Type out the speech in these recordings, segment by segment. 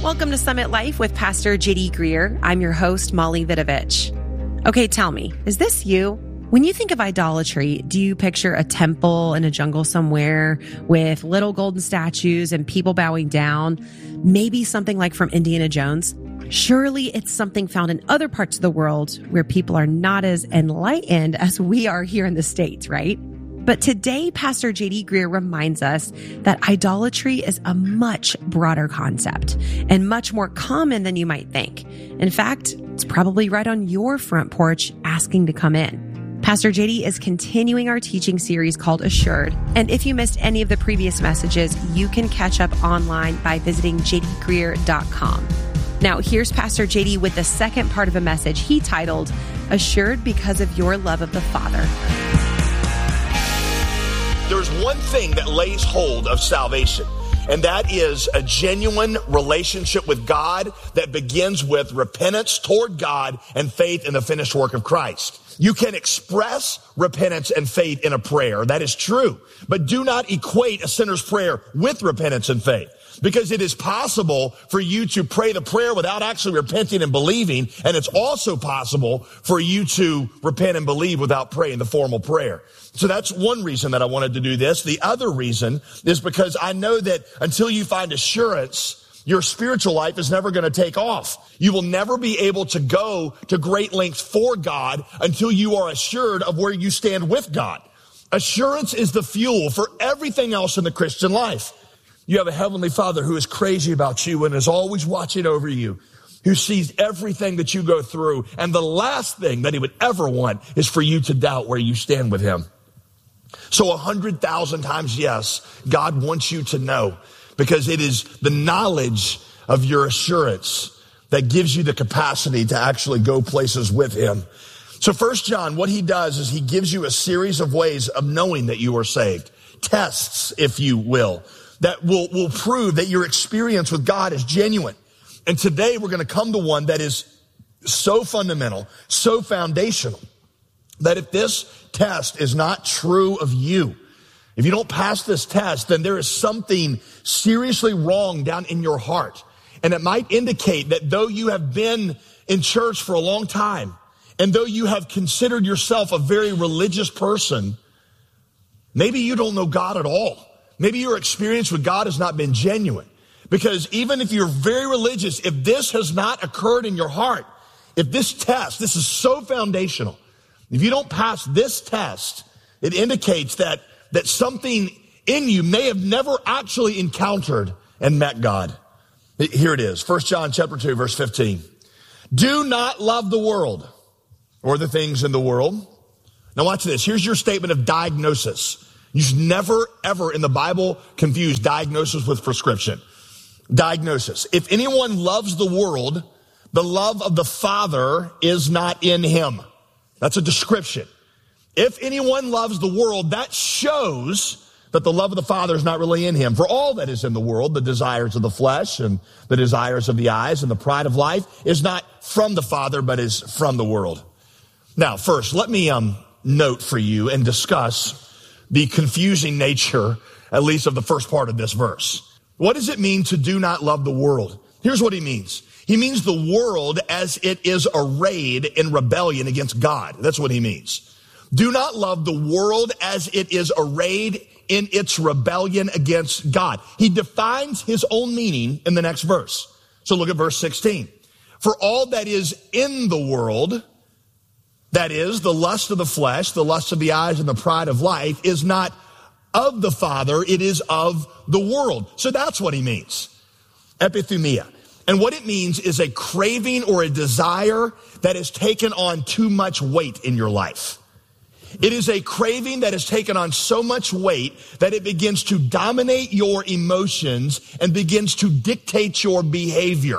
Welcome to Summit Life with Pastor JD Greer. I'm your host, Molly Vidovich. Okay, tell me, is this you? When you think of idolatry, do you picture a temple in a jungle somewhere with little golden statues and people bowing down? Maybe something like from Indiana Jones? Surely it's something found in other parts of the world where people are not as enlightened as we are here in the States, right? But today, Pastor JD Greer reminds us that idolatry is a much broader concept and much more common than you might think. In fact, it's probably right on your front porch asking to come in. Pastor JD is continuing our teaching series called Assured. And if you missed any of the previous messages, you can catch up online by visiting jdgreer.com. Now, here's Pastor JD with the second part of a message he titled, Assured Because of Your Love of the Father. There's one thing that lays hold of salvation, and that is a genuine relationship with God that begins with repentance toward God and faith in the finished work of Christ. You can express repentance and faith in a prayer. That is true. But do not equate a sinner's prayer with repentance and faith. Because it is possible for you to pray the prayer without actually repenting and believing. And it's also possible for you to repent and believe without praying the formal prayer. So that's one reason that I wanted to do this. The other reason is because I know that until you find assurance, your spiritual life is never going to take off. You will never be able to go to great lengths for God until you are assured of where you stand with God. Assurance is the fuel for everything else in the Christian life. You have a heavenly Father who is crazy about you and is always watching over you, who sees everything that you go through. And the last thing that he would ever want is for you to doubt where you stand with him. So 100,000 times yes, God wants you to know, because it is the knowledge of your assurance that gives you the capacity to actually go places with him. So 1 John, what he does is he gives you a series of ways of knowing that you are saved. Tests, if you will, that will prove that your experience with God is genuine. And today we're going to come to one that is so fundamental, so foundational, that if this test is not true of you, if you don't pass this test, then there is something seriously wrong down in your heart. And it might indicate that though you have been in church for a long time, and though you have considered yourself a very religious person, maybe you don't know God at all. Maybe your experience with God has not been genuine. Because even if you're very religious, if this has not occurred in your heart, if this test, this is so foundational, if you don't pass this test, it indicates that something in you may have never actually encountered and met God. Here it is, 1 John chapter 2, verse 15. Do not love the world or the things in the world. Now watch this. Here's your statement of diagnosis. You should never, ever in the Bible confuse diagnosis with prescription. Diagnosis. If anyone loves the world, the love of the Father is not in him. That's a description. If anyone loves the world, that shows that the love of the Father is not really in him. For all that is in the world, the desires of the flesh and the desires of the eyes and the pride of life is not from the Father, but is from the world. Now, first, let me note for you and discuss the confusing nature, at least of the first part of this verse. What does it mean to do not love the world? Here's what he means. He means the world as it is arrayed in rebellion against God. That's what he means. Do not love the world as it is arrayed in its rebellion against God. He defines his own meaning in the next verse. So look at verse 16. For all that is in the world, that is, the lust of the flesh, the lust of the eyes, and the pride of life, is not of the Father, it is of the world. So that's what he means. Epithumia. And what it means is a craving or a desire that has taken on too much weight in your life. It is a craving that has taken on so much weight that it begins to dominate your emotions and begins to dictate your behavior.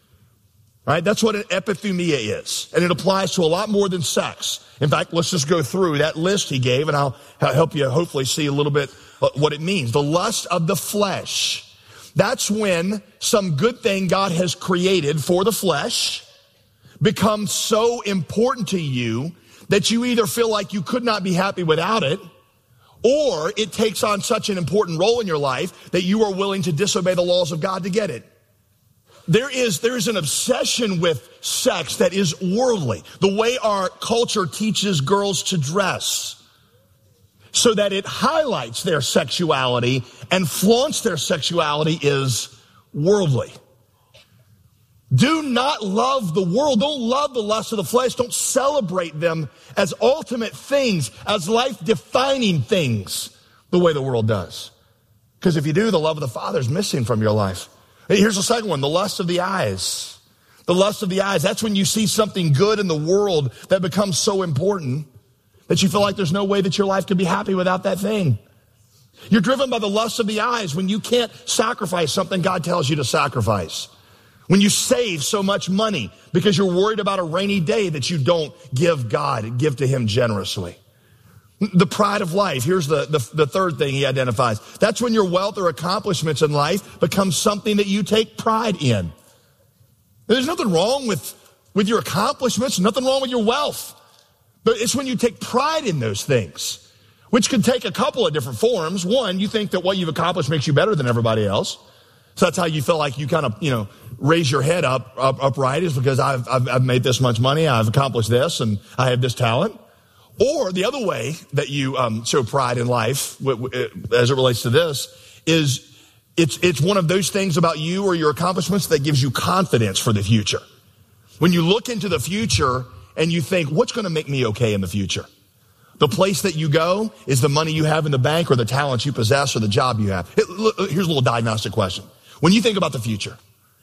Right? That's what an epithumia is. And it applies to a lot more than sex. In fact, let's just go through that list he gave, and I'll help you hopefully see a little bit what it means. The lust of the flesh. That's when some good thing God has created for the flesh becomes so important to you that you either feel like you could not be happy without it, or it takes on such an important role in your life that you are willing to disobey the laws of God to get it. there is an obsession with sex that is worldly. The way our culture teaches girls to dress, so that it highlights their sexuality and flaunts their sexuality, is worldly. Do not love the world. Don't love the lust of the flesh. Don't celebrate them as ultimate things, as life-defining things, the way the world does. Because if you do, the love of the Father is missing from your life. Here's the second one, the lust of the eyes. The lust of the eyes. That's when you see something good in the world that becomes so important that you feel like there's no way that your life could be happy without that thing. You're driven by the lust of the eyes when you can't sacrifice something God tells you to sacrifice. When you save so much money because you're worried about a rainy day that you don't give to him generously. The pride of life. Here's the third thing he identifies. That's when your wealth or accomplishments in life becomes something that you take pride in. There's nothing wrong with your accomplishments, nothing wrong with your wealth. But it's when you take pride in those things, which can take a couple of different forms. One, you think that what you've accomplished makes you better than everybody else. So that's how you feel like you kind of, raise your head upright, is because I've made this much money, I've accomplished this, and I have this talent. Or the other way that you show pride in life, as it relates to this, is it's one of those things about you or your accomplishments that gives you confidence for the future. When you look into the future and you think, what's going to make me okay in the future? The place that you go is the money you have in the bank or the talents you possess or the job you have. Here's a little diagnostic question. When you think about the future,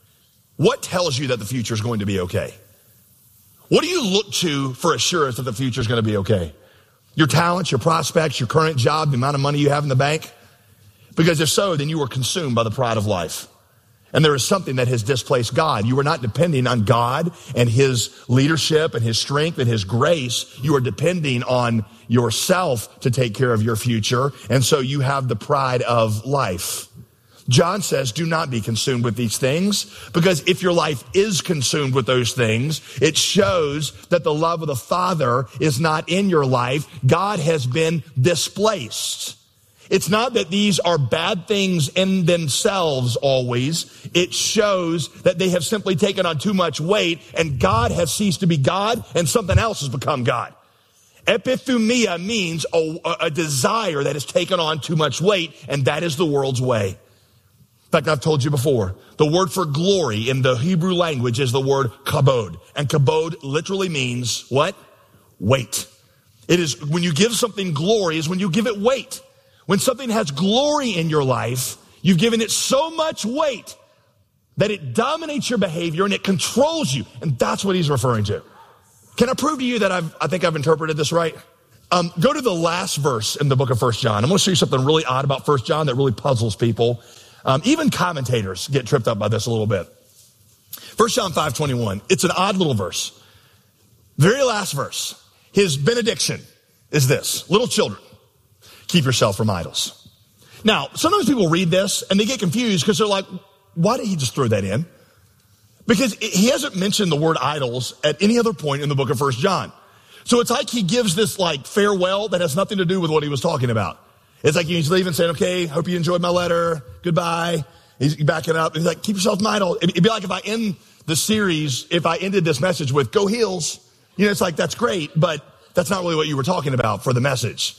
what tells you that the future is going to be okay? What do you look to for assurance that the future is going to be okay? Your talents, your prospects, your current job, the amount of money you have in the bank? Because if so, then you are consumed by the pride of life. And there is something that has displaced God. You are not depending on God and his leadership and his strength and his grace. You are depending on yourself to take care of your future. And so you have the pride of life. John says, do not be consumed with these things, because if your life is consumed with those things, it shows that the love of the Father is not in your life. God has been displaced. It's not that these are bad things in themselves always. It shows that they have simply taken on too much weight, and God has ceased to be God and something else has become God. Epithumia means a desire that has taken on too much weight, and that is the world's way. In fact, I've told you before, the word for glory in the Hebrew language is the word kabod. And kabod literally means what? Weight. It is when you give something glory is when you give it weight. When something has glory in your life, you've given it so much weight that it dominates your behavior and it controls you. And that's what he's referring to. Can I prove to you that I think I've interpreted this right? Go to the last verse in the book of 1 John. I'm going to show you something really odd about 1 John that really puzzles people. Even commentators get tripped up by this a little bit. 1 John 5:21. It's an odd little verse. Very last verse. His benediction is this: little children, keep yourself from idols. Now, sometimes people read this and they get confused because they're like, why did he just throw that in? Because he hasn't mentioned the word idols at any other point in the book of 1 John. So it's like he gives this like farewell that has nothing to do with what he was talking about. It's like he's leaving saying, okay, hope you enjoyed my letter. Goodbye. He's backing up. He's like, keep yourself from idol. It'd be like if I end the series, if I ended this message with go Heels, it's like, that's great, but that's not really what you were talking about for the message.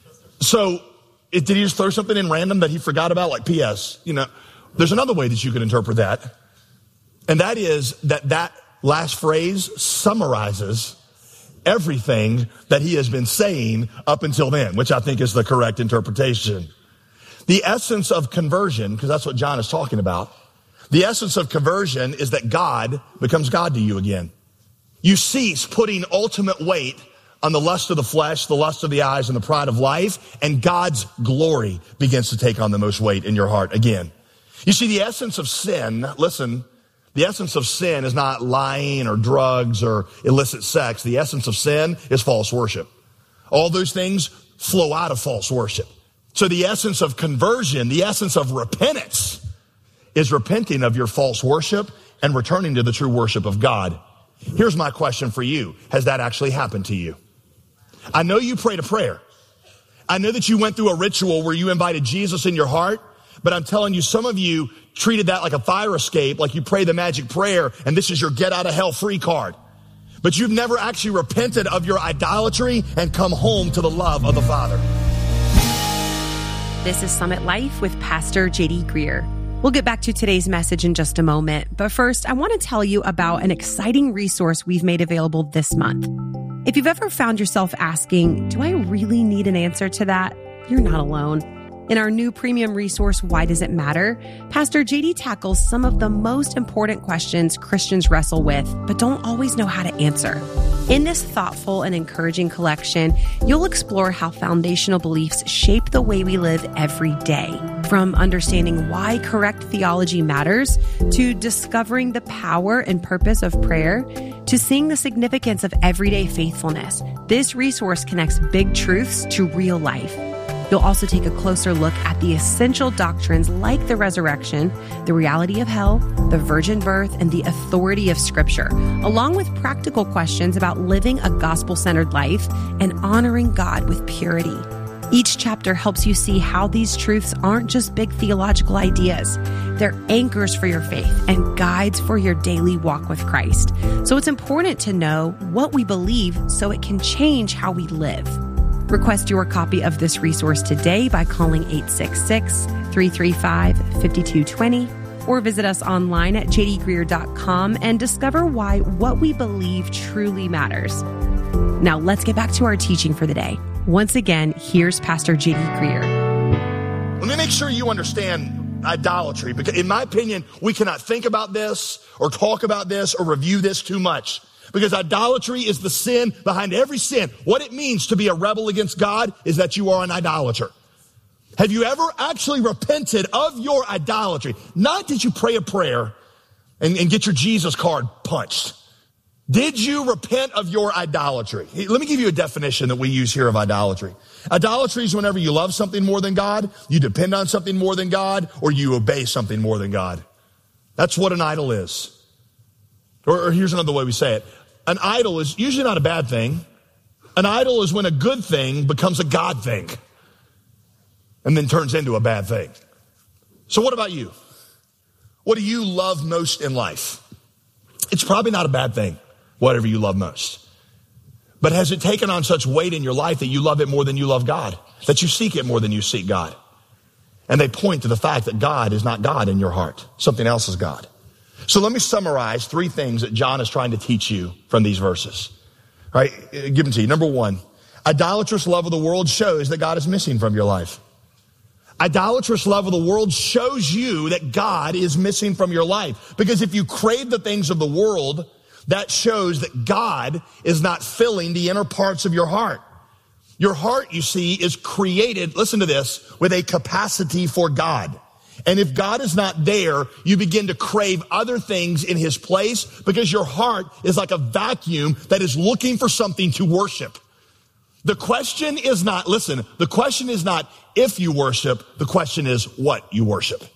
So did he just throw something in random that he forgot about? Like P.S., there's another way that you can interpret that. And that is that last phrase summarizes everything that he has been saying up until then, which I think is the correct interpretation. The essence of conversion, because that's what John is talking about, the essence of conversion is that God becomes God to you again. You cease putting ultimate weight on the lust of the flesh, the lust of the eyes, and the pride of life, and God's glory begins to take on the most weight in your heart again. You see, the essence of sin, listen, the essence of sin is not lying or drugs or illicit sex. The essence of sin is false worship. All those things flow out of false worship. So the essence of conversion, the essence of repentance, is repenting of your false worship and returning to the true worship of God. Here's my question for you. Has that actually happened to you? I know you prayed a prayer. I know that you went through a ritual where you invited Jesus in your heart, but I'm telling you, some of you treated that like a fire escape, like you pray the magic prayer and this is your get out of hell free card. But you've never actually repented of your idolatry and come home to the love of the Father. This is Summit Life with Pastor J.D. Greer. We'll get back to today's message in just a moment, but first, I want to tell you about an exciting resource we've made available this month. If you've ever found yourself asking, do I really need an answer to that? You're not alone. In our new premium resource, Why Does It Matter?, Pastor J.D. tackles some of the most important questions Christians wrestle with, but don't always know how to answer. In this thoughtful and encouraging collection, you'll explore how foundational beliefs shape the way we live every day. From understanding why correct theology matters, to discovering the power and purpose of prayer, to seeing the significance of everyday faithfulness, this resource connects big truths to real life. You'll also take a closer look at the essential doctrines like the resurrection, the reality of hell, the virgin birth, and the authority of Scripture, along with practical questions about living a gospel-centered life and honoring God with purity. Each chapter helps you see how these truths aren't just big theological ideas. They're anchors for your faith and guides for your daily walk with Christ. So it's important to know what we believe so it can change how we live. Request your copy of this resource today by calling 866-335-5220 or visit us online at jdgreer.com and discover why what we believe truly matters. Now let's get back to our teaching for the day. Once again, here's Pastor J.D. Greer. Let me make sure you understand idolatry, because in my opinion, we cannot think about this or talk about this or review this too much. Because idolatry is the sin behind every sin. What it means to be a rebel against God is that you are an idolater. Have you ever actually repented of your idolatry? Not did you pray a prayer and get your Jesus card punched. Did you repent of your idolatry? Let me give you a definition that we use here of idolatry. Idolatry is whenever you love something more than God, you depend on something more than God, or you obey something more than God. That's what an idol is. Or here's another way we say it. An idol is usually not a bad thing. An idol is when a good thing becomes a God thing and then turns into a bad thing. So what about you? What do you love most in life? It's probably not a bad thing, whatever you love most. But has it taken on such weight in your life that you love it more than you love God? That you seek it more than you seek God? And they point to the fact that God is not God in your heart. Something else is God. So let me summarize 3 things that John is trying to teach you from these verses. All right, give them to you. Number 1, idolatrous love of the world shows that God is missing from your life. Idolatrous love of the world shows you that God is missing from your life. Because if you crave the things of the world, that shows that God is not filling the inner parts of your heart. Your heart, you see, is created, listen to this, with a capacity for God. And if God is not there, you begin to crave other things in his place because your heart is like a vacuum that is looking for something to worship. The question is not, listen, the question is not if you worship, the question is what you worship.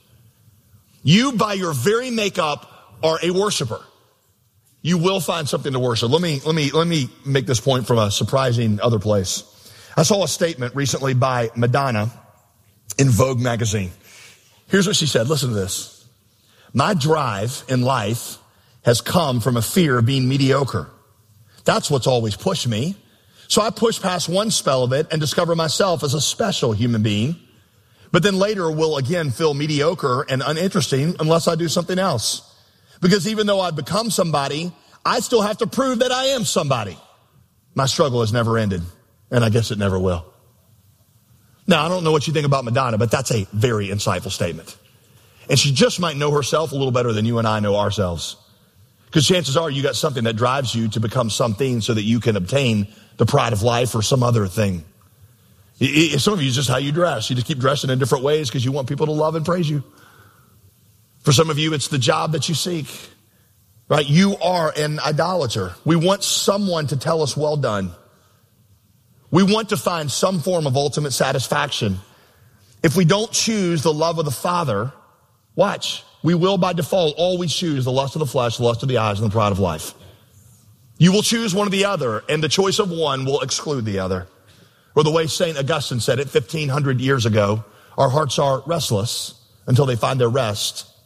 You, by your very makeup, are a worshiper. You will find something to worship. Let me make this point from a surprising other place. I saw a statement recently by Madonna in Vogue magazine. Here's what she said. Listen to this. My drive in life has come from a fear of being mediocre. That's what's always pushed me. So I push past one spell of it and discover myself as a special human being, but then later will again feel mediocre and uninteresting unless I do something else. Because even though I've become somebody, I still have to prove that I am somebody. My struggle has never ended, and I guess it never will. Now, I don't know what you think about Madonna, but that's a very insightful statement. And she just might know herself a little better than you and I know ourselves. Because chances are you got something that drives you to become something so that you can obtain the pride of life or some other thing. Some of you, it's just how you dress. You just keep dressing in different ways because you want people to love and praise you. For some of you, it's the job that you seek. Right? You are an idolater. We want someone to tell us, well done. We want to find some form of ultimate satisfaction. If we don't choose the love of the Father, watch, we will by default always choose the lust of the flesh, the lust of the eyes, and the pride of life. You will choose one or the other, and the choice of one will exclude the other. Or the way St. Augustine said it 1,500 years ago, our hearts are restless until they find their rest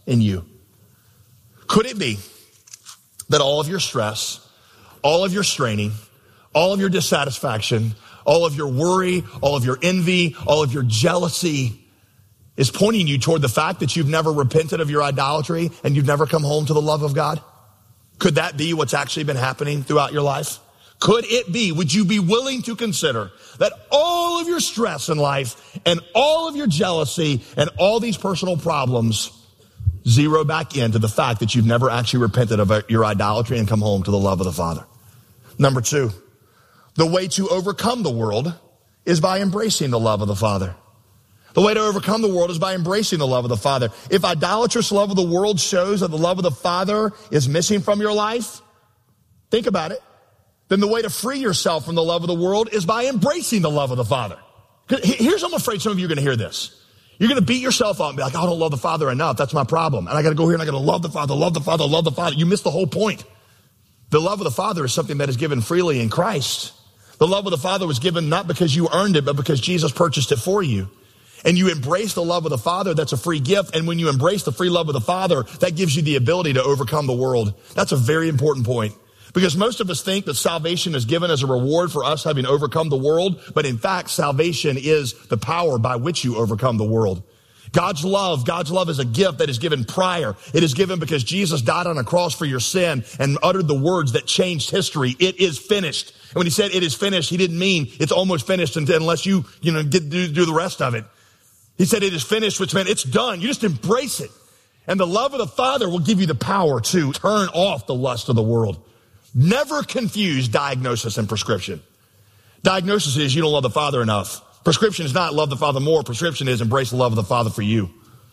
in you? Could it be that all of your stress, all of your straining, all of your dissatisfaction, all of your worry, all of your envy, all of your jealousy is pointing you toward the fact that you've never repented of your idolatry and you've never come home to the love of God? Could that be what's actually been happening throughout your life? Could it be, would you be willing to consider that all of your stress in life and all of your jealousy and all these personal problems zero back into the fact that you've never actually repented of your idolatry and come home to the love of the Father? Number two, the way to overcome the world is by embracing the love of the Father. The way to overcome the world is by embracing the love of the Father. If idolatrous love of the world shows that the love of the Father is missing from your life, think about it. Then the way to free yourself from the love of the world is by embracing the love of the Father. Here's, I'm afraid some of you are going to hear this. You're going to beat yourself up and be like, I don't love the Father enough. That's my problem. And I got to go here and I got to love the Father, love the Father, love the Father. You missed the whole point. The love of the Father is something that is given freely in Christ. The love of the Father was given not because you earned it, but because Jesus purchased it for you. And you embrace the love of the Father, that's a free gift. And when you embrace the free love of the Father, that gives you the ability to overcome the world. That's a very important point. Because most of us think that salvation is given as a reward for us having overcome the world. But in fact, salvation is the power by which you overcome the world. God's love is a gift that is given prior. It is given because Jesus died on a cross for your sin and uttered the words that changed history. It is finished. And when he said it is finished, he didn't mean it's almost finished unless you do the rest of it. He said it is finished, which meant it's done. You just embrace it. And the love of the Father will give you the power to turn off the lust of the world. Never confuse diagnosis and prescription. Diagnosis is you don't love the Father enough. Prescription is not love the Father more. Prescription is embrace the love of the Father for you.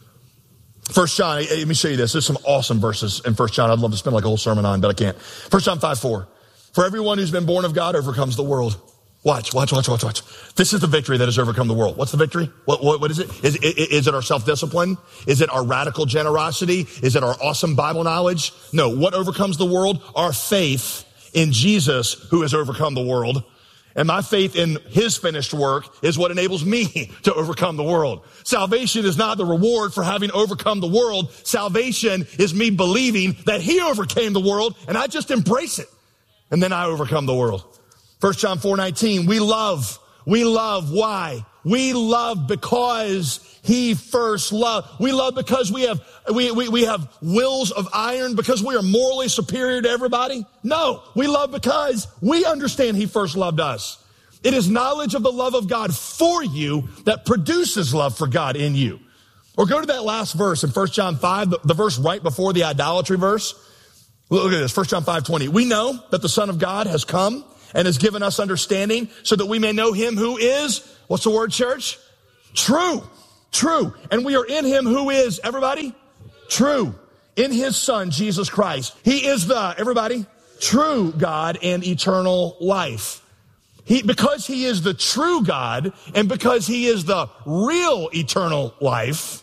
1 John, let me show you this. There's some awesome verses in 1 John I'd love to spend like a whole sermon on, but I can't. 1 John 5:4. For everyone who's been born of God overcomes the world. Watch. This is the victory that has overcome the world. What's the victory? What is it? Is it our self-discipline? Is it our radical generosity? Is it our awesome Bible knowledge? No. What overcomes the world? Our faith in Jesus who has overcome the world. And my faith in his finished work is what enables me to overcome the world. Salvation is not the reward for having overcome the world. Salvation is me believing that he overcame the world and I just embrace it. And then I overcome the world. 1 John 4:19, we love. Why? We love because he first loved. We love because we have wills of iron, because we are morally superior to everybody. No, we love because we understand he first loved us. It is knowledge of the love of God for you that produces love for God in you. Or go to that last verse in 1 John 5, the verse right before the idolatry verse. Look at this, 1 John 5:20. We know that the Son of God has come and has given us understanding so that we may know him who is, what's the word, church? True. And we are in him who is, everybody? True. In his Son, Jesus Christ. He is the, everybody? True God and eternal life. Because he is the true God and because he is the real eternal life,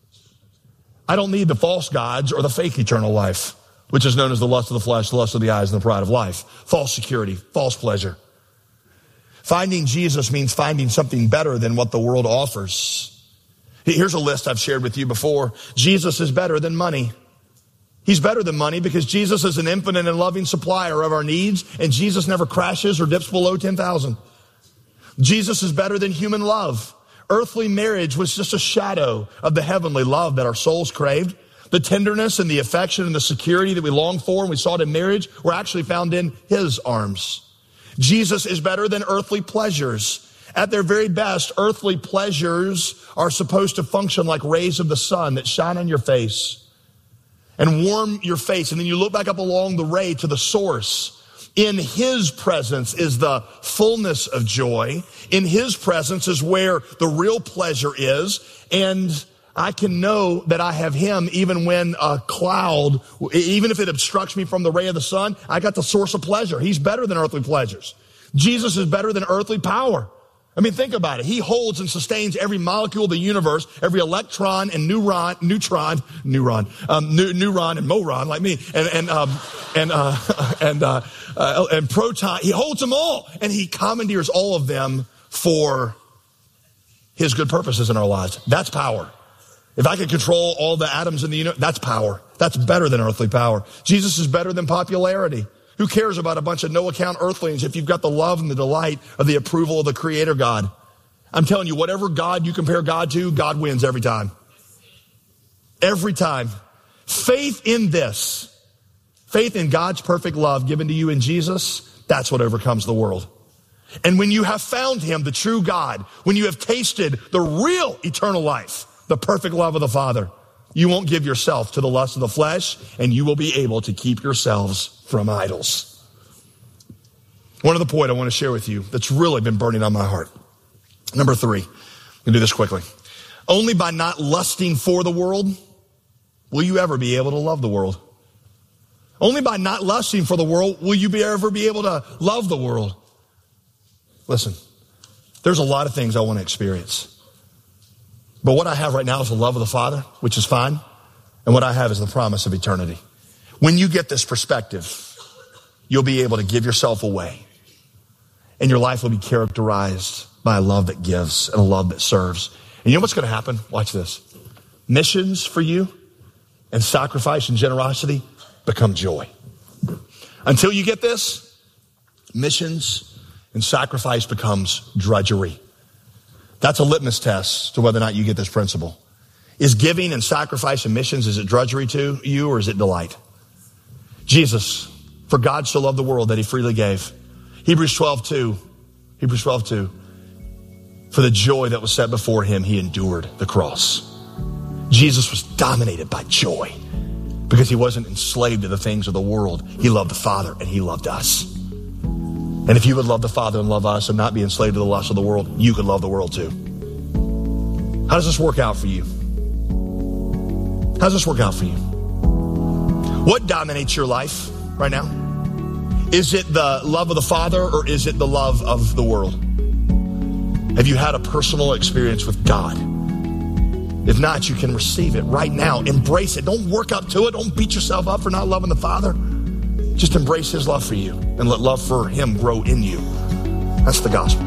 I don't need the false gods or the fake eternal life, which is known as the lust of the flesh, the lust of the eyes, and the pride of life. False security, false pleasure. Finding Jesus means finding something better than what the world offers. Here's a list I've shared with you before. Jesus is better than money. He's better than money because Jesus is an infinite and loving supplier of our needs, and Jesus never crashes or dips below 10,000. Jesus is better than human love. Earthly marriage was just a shadow of the heavenly love that our souls craved. The tenderness and the affection and the security that we long for and we sought in marriage were actually found in his arms. Jesus is better than earthly pleasures. At their very best, earthly pleasures are supposed to function like rays of the sun that shine on your face and warm your face. And then you look back up along the ray to the source. In his presence is the fullness of joy. In his presence is where the real pleasure is. And I can know that I have him even when a cloud, even if it obstructs me from the ray of the sun, I got the source of pleasure. He's better than earthly pleasures. Jesus is better than earthly power. I mean, think about it. He holds and sustains every molecule of the universe, every electron and neuron and moron like me, and proton. He holds them all, and he commandeers all of them for his good purposes in our lives. That's power. If I could control all the atoms in the universe, that's power. That's better than earthly power. Jesus is better than popularity. Who cares about a bunch of no-account earthlings if you've got the love and the delight of the approval of the Creator God? I'm telling you, whatever God you compare God to, God wins every time. Every time. Faith in this, faith in God's perfect love given to you in Jesus, that's what overcomes the world. And when you have found him, the true God, when you have tasted the real eternal life, the perfect love of the Father, you won't give yourself to the lust of the flesh, and you will be able to keep yourselves from idols. One other point I want to share with you that's really been burning on my heart. Number 3, I'm going to do this quickly. Only by not lusting for the world will you ever be able to love the world. Only by not lusting for the world will you ever be able to love the world. Listen, there's a lot of things I want to experience. But what I have right now is the love of the Father, which is fine. And what I have is the promise of eternity. When you get this perspective, you'll be able to give yourself away. And your life will be characterized by a love that gives and a love that serves. And you know what's going to happen? Watch this. Missions for you and sacrifice and generosity become joy. Until you get this, missions and sacrifice becomes drudgery. That's a litmus test to whether or not you get this principle. Is giving and sacrifice and missions, is it drudgery to you or is it delight? Jesus, for God so loved the world that he freely gave. Hebrews 12:2. For the joy that was set before him, he endured the cross. Jesus was dominated by joy because he wasn't enslaved to the things of the world. He loved the Father and he loved us. And if you would love the Father and love us and not be enslaved to the lust of the world, you could love the world too. How does this work out for you? How does this work out for you? What dominates your life right now? Is it the love of the Father or is it the love of the world? Have you had a personal experience with God? If not, you can receive it right now. Embrace it. Don't work up to it. Don't beat yourself up for not loving the Father. Just embrace his love for you and let love for him grow in you. That's the gospel.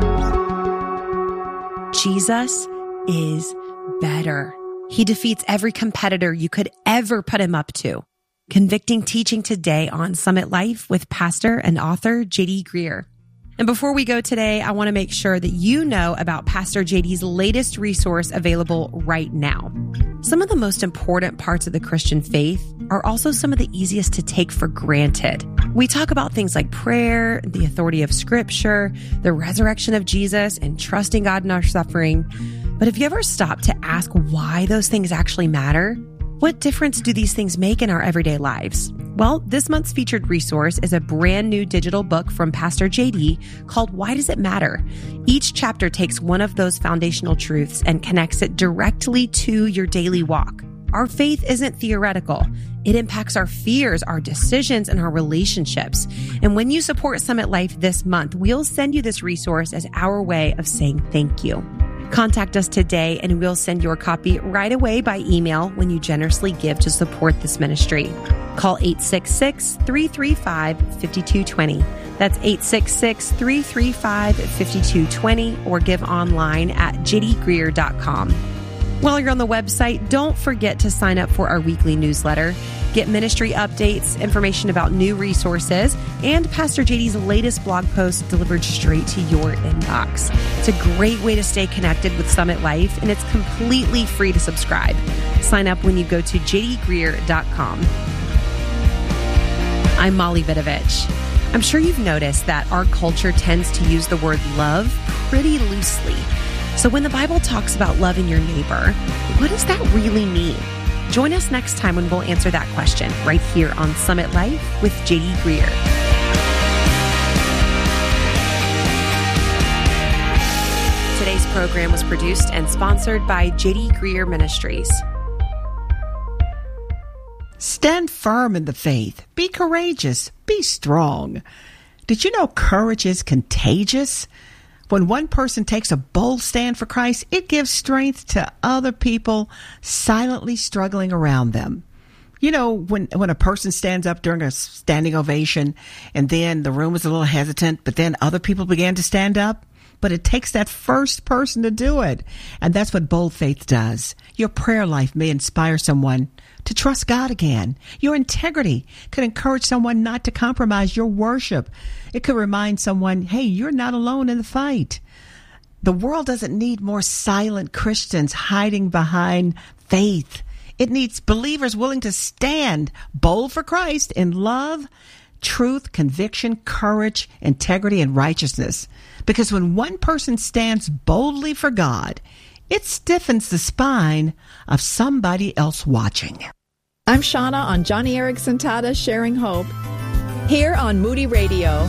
Jesus is better. He defeats every competitor you could ever put him up to. Convicting teaching today on Summit Life with pastor and author J.D. Greear. And before we go today, I want to make sure that you know about Pastor JD's latest resource available right now. Some of the most important parts of the Christian faith are also some of the easiest to take for granted. We talk about things like prayer, the authority of Scripture, the resurrection of Jesus, and trusting God in our suffering. But have you ever stopped to ask why those things actually matter? What difference do these things make in our everyday lives? Well, this month's featured resource is a brand new digital book from Pastor JD called Why Does It Matter? Each chapter takes one of those foundational truths and connects it directly to your daily walk. Our faith isn't theoretical. It impacts our fears, our decisions, and our relationships. And when you support Summit Life this month, we'll send you this resource as our way of saying thank you. Contact us today and we'll send your copy right away by email when you generously give to support this ministry. Call 866-335-5220. That's 866-335-5220 or give online at jdgreear.com. While you're on the website, don't forget to sign up for our weekly newsletter. Get ministry updates, information about new resources, and Pastor JD's latest blog post delivered straight to your inbox. It's a great way to stay connected with Summit Life, and it's completely free to subscribe. Sign up when you go to jdgreear.com. I'm Molly Vidovich. I'm sure you've noticed that our culture tends to use the word love pretty loosely. So when the Bible talks about loving your neighbor, what does that really mean? Join us next time when we'll answer that question right here on Summit Life with J.D. Greear. Today's program was produced and sponsored by J.D. Greear Ministries. Stand firm in the faith. Be courageous. Be strong. Did you know courage is contagious? When one person takes a bold stand for Christ, it gives strength to other people silently struggling around them. You know, when a person stands up during a standing ovation and then the room is a little hesitant, but then other people began to stand up, but it takes that first person to do it. And that's what bold faith does. Your prayer life may inspire someone to trust God again. Your integrity could encourage someone not to compromise your worship. It could remind someone, hey, you're not alone in the fight. The world doesn't need more silent Christians hiding behind faith. It needs believers willing to stand bold for Christ in love, truth, conviction, courage, integrity, and righteousness. Because when one person stands boldly for God, it stiffens the spine of somebody else watching. I'm Shauna on Johnny Erickson Tata Sharing Hope, here on Moody Radio.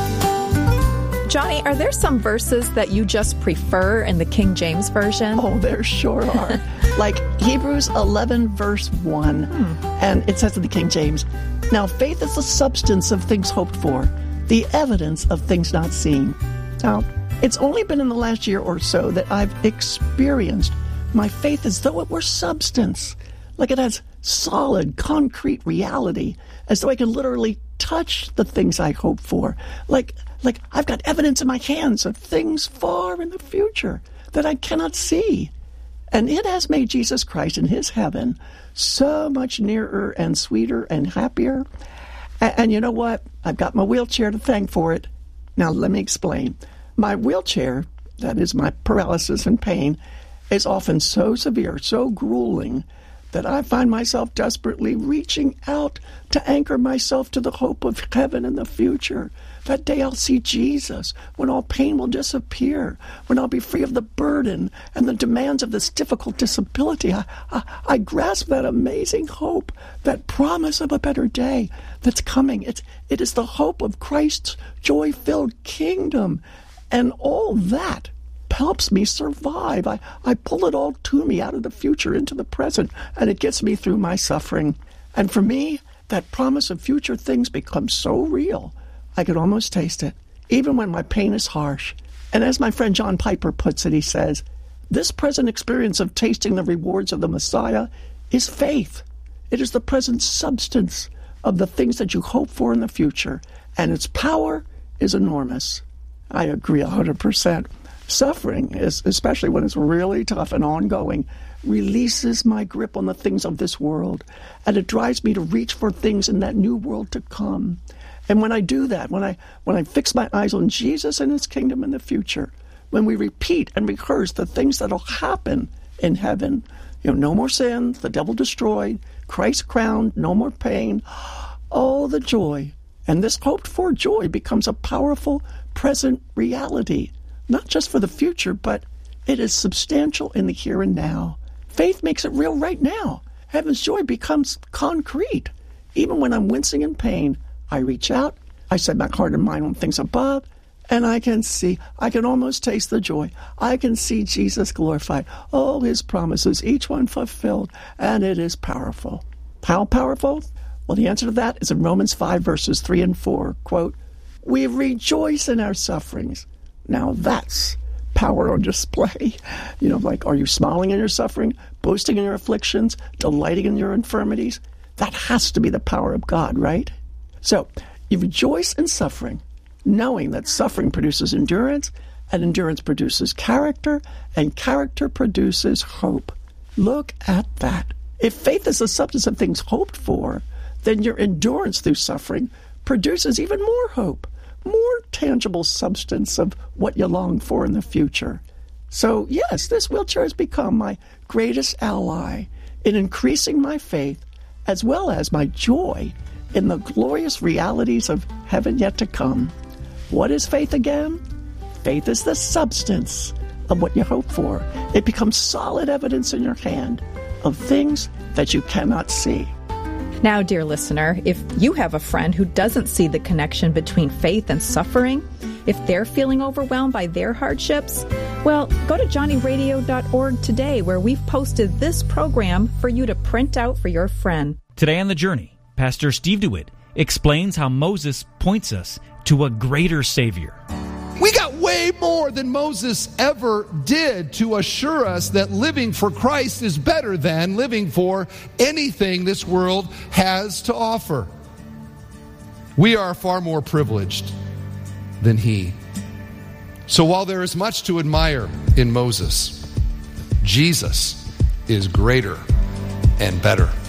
Johnny, are there some verses that you just prefer in the King James Version? Oh, there sure are. Like Hebrews 11, verse 1. And it says in the King James, "Now faith is the substance of things hoped for, the evidence of things not seen." Now, it's only been in the last year or so that I've experienced my faith as though it were substance. Like it has solid, concrete reality, as though I can literally touch the things I hope for. Like I've got evidence in my hands of things far in the future that I cannot see. And it has made Jesus Christ in his heaven so much nearer and sweeter and happier. And you know what? I've got my wheelchair to thank for it. Now, let me explain. My wheelchair, that is my paralysis and pain, is often so severe, so grueling, that I find myself desperately reaching out to anchor myself to the hope of heaven in the future. That day I'll see Jesus, when all pain will disappear, when I'll be free of the burden and the demands of this difficult disability. I grasp that amazing hope, that promise of a better day that's coming. It is the hope of Christ's joy-filled kingdom. And all that helps me survive. I pull it all to me out of the future into the present, and it gets me through my suffering. And for me, that promise of future things becomes so real, I could almost taste it, even when my pain is harsh. And as my friend John Piper puts it, he says, "This present experience of tasting the rewards of the Messiah is faith. It is the present substance of the things that you hope for in the future, and its power is enormous." I agree 100%. Suffering, especially when it's really tough and ongoing, releases my grip on the things of this world, and it drives me to reach for things in that new world to come. And when I do that, when I fix my eyes on Jesus and his kingdom in the future, when we repeat and rehearse the things that will happen in heaven, no more sin, the devil destroyed, Christ crowned, no more pain, oh, the joy. And this hoped-for joy becomes a powerful present reality, not just for the future, but it is substantial in the here and now. Faith makes it real right now. Heaven's joy becomes concrete. Even when I'm wincing in pain, I reach out, I set my heart and mind on things above, and I can almost taste the joy. I can see Jesus glorified, all his promises, each one fulfilled, and it is powerful. How powerful? Well, the answer to that is in Romans 5, verses 3 and 4. Quote, "We rejoice in our sufferings." Now that's power on display. Like, are you smiling in your suffering, boasting in your afflictions, delighting in your infirmities? That has to be the power of God, right? So you rejoice in suffering, knowing that suffering produces endurance, and endurance produces character, and character produces hope. Look at that. If faith is the substance of things hoped for, then your endurance through suffering produces even more hope, more tangible substance of what you long for in the future. So yes, this wheelchair has become my greatest ally in increasing my faith, as well as my joy in the glorious realities of heaven yet to come. What is faith again? Faith is the substance of what you hope for. It becomes solid evidence in your hand of things that you cannot see. Now, dear listener, if you have a friend who doesn't see the connection between faith and suffering, if they're feeling overwhelmed by their hardships, well, go to johnnyradio.org today, where we've posted this program for you to print out for your friend. Today on The Journey, Pastor Steve DeWitt explains how Moses points us to a greater Savior. We got way more than Moses ever did to assure us that living for Christ is better than living for anything this world has to offer. We are far more privileged than he. So while there is much to admire in Moses, Jesus is greater and better.